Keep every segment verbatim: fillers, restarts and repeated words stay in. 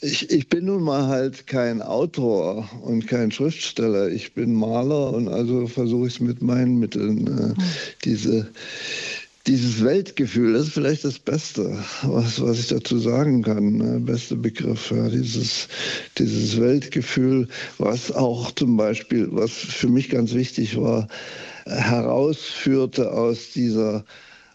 Ich, ich bin nun mal halt kein Autor und kein Schriftsteller. Ich bin Maler und also versuche ich es mit meinen Mitteln, äh, diese, dieses Weltgefühl, das ist vielleicht das Beste, was, was ich dazu sagen kann. Der beste Begriff, ja, dieses, dieses Weltgefühl, was auch zum Beispiel, was für mich ganz wichtig war, herausführte aus dieser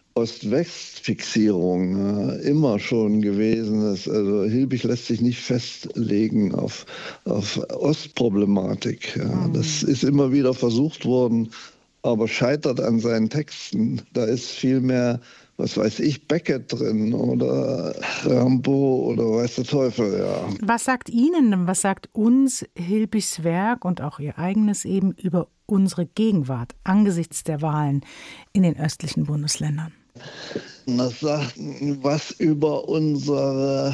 Ost-West-Fixierung äh, immer schon gewesen ist. Also Hilbig lässt sich nicht festlegen auf, auf Ostproblematik. Ja. Mhm. Das ist immer wieder versucht worden, aber scheitert an seinen Texten. Da ist viel mehr, was weiß ich, Beckett drin oder Rimbaud oder weiß der Teufel, ja. Was sagt Ihnen, was sagt uns Hilbigs Werk und auch Ihr eigenes eben über unsere Gegenwart angesichts der Wahlen in den östlichen Bundesländern? Das sagt was über unsere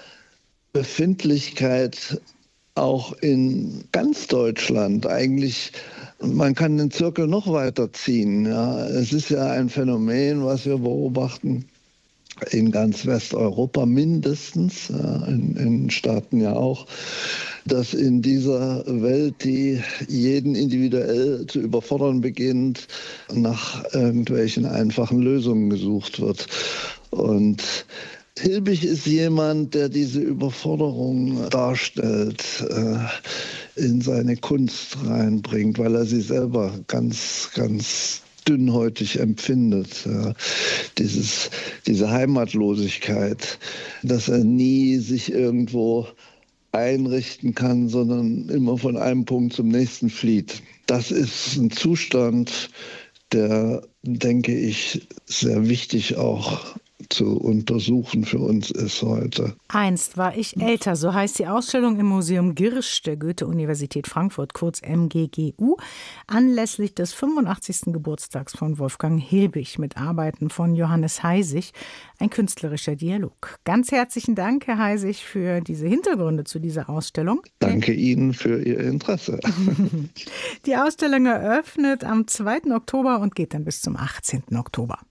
Befindlichkeit auch in ganz Deutschland. Eigentlich, man kann den Zirkel noch weiter ziehen. Ja. Es ist ja ein Phänomen, was wir beobachten in ganz Westeuropa mindestens, ja, in, in Staaten ja auch, dass in dieser Welt, die jeden individuell zu überfordern beginnt, nach irgendwelchen einfachen Lösungen gesucht wird. Und Hilbig ist jemand, der diese Überforderung darstellt, äh, in seine Kunst reinbringt, weil er sie selber ganz, ganz dünnhäutig empfindet. Ja. Dieses, diese Heimatlosigkeit, dass er nie sich irgendwo einrichten kann, sondern immer von einem Punkt zum nächsten flieht. Das ist ein Zustand, der, denke ich, sehr wichtig auch zu untersuchen für uns ist heute. Einst war ich älter, so heißt die Ausstellung im Museum Girsch der Goethe-Universität Frankfurt, kurz M G G U, anlässlich des fünfundachtzigsten Geburtstags von Wolfgang Hilbig mit Arbeiten von Johannes Heisig, ein künstlerischer Dialog. Ganz herzlichen Dank, Herr Heisig, für diese Hintergründe zu dieser Ausstellung. Danke Ihnen für Ihr Interesse. Die Ausstellung eröffnet am zweiten Oktober und geht dann bis zum achtzehnten Oktober.